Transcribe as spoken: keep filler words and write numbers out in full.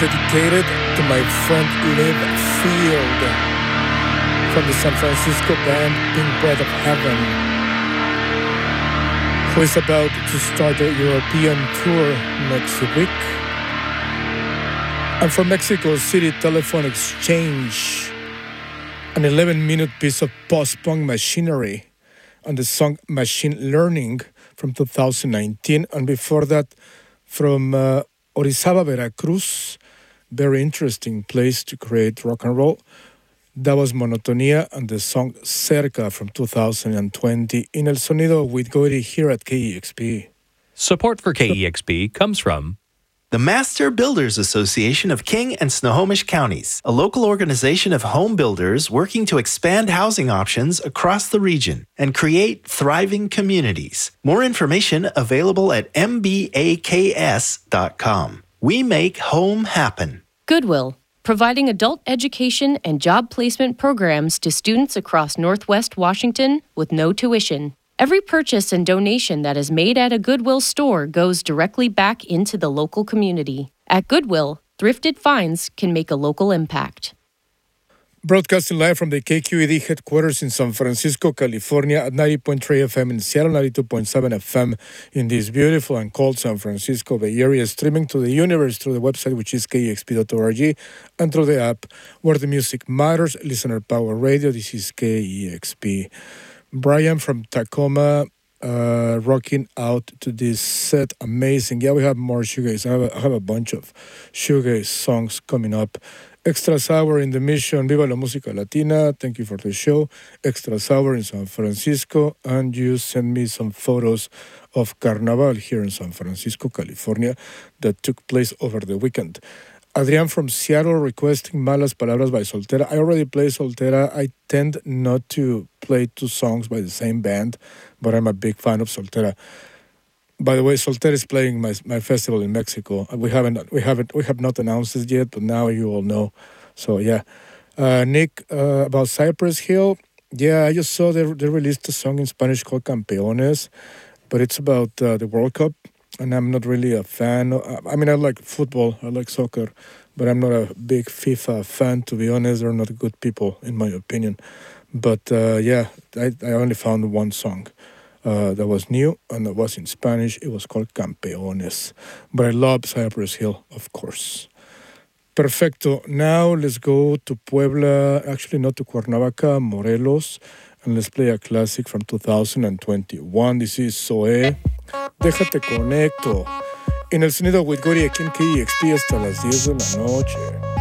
dedicated to my friend Liv Field from the San Francisco band Pink Bread of Heaven, who is about to start a European tour next week. And from Mexico City Telephone Exchange, an eleven-minute piece of post-punk machinery on the song Machine Learning from two thousand nineteen. And before that, from uh, Orizaba, Veracruz, very interesting place to create rock and roll. That was Monotonía and the song Cerca from two thousand twenty in El Sonido with Goiri here at K E X P. Support for K E X P comes from the Master Builders Association of King and Snohomish Counties, a local organization of home builders working to expand housing options across the region and create thriving communities. More information available at m b a k s dot com. We make home happen. Goodwill, providing adult education and job placement programs to students across Northwest Washington with no tuition. Every purchase and donation that is made at a Goodwill store goes directly back into the local community. At Goodwill, thrifted finds can make a local impact. Broadcasting live from the K Q E D headquarters in San Francisco, California at ninety point three F M in Seattle, ninety-two point seven F M in this beautiful and cold San Francisco Bay Area, streaming to the universe through the website, which is k e x p dot org, and through the app where the music matters, Listener Power Radio. This is K E X P. Brian from Tacoma, uh, rocking out to this set. Amazing. Yeah, we have more shoegaze. I have a, I have a bunch of shoegaze songs coming up. Extra Sour in the Mission, Viva la Música Latina, thank you for the show. Extra Sour in San Francisco, and you send me some photos of Carnaval here in San Francisco, California, that took place over the weekend. Adrian from Seattle requesting Malas Palabras by Soltera. I already play Soltera. I tend not to play two songs by the same band, but I'm a big fan of Soltera. By the way, Soltera is playing my my festival in Mexico. We haven't we haven't we have not announced it yet, but now you all know. So yeah, uh, Nick uh, about Cypress Hill. Yeah, I just saw they they released a song in Spanish called Campeones, but it's about uh, the World Cup, and I'm not really a fan. I mean, I like football, I like soccer, but I'm not a big FIFA fan, to be honest. They're not good people, in my opinion. But uh, yeah, I I only found one song. Uh, that was new, and it was in Spanish. It was called Campeones. But I love Cypress Hill, of course. Perfecto. Now let's go to Puebla, actually not to Cuernavaca, Morelos, and let's play a classic from two thousand twenty-one. This is Zoé. Déjate conecto. En el sonido with Gory aquí en K E X P hasta las diez de la noche.